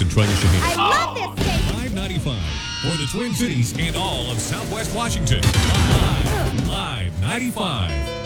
and Trey Shaheen. I love this station. 595 for the Twin Cities and all of Southwest Washington. Live 95.